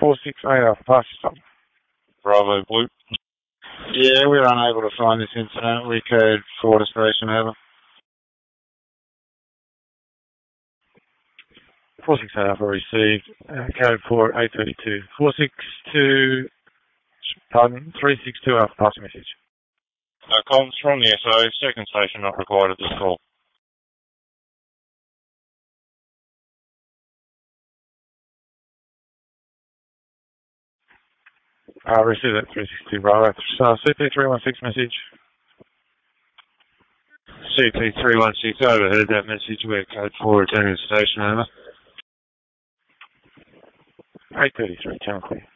468 Alpha, pass yourself. Bravo Blue. Yeah, we're unable to find this incident. We code 4 to station, over. 468 Alpha received, code 4 at 832. 462, pardon, 362 Alpha, pass message. No comms from the SO, second station not required at this call. Received at 362 Bravo. CP316 message. CP316 overheard that message. We're code 4 returning to station, over. 833, channel clear.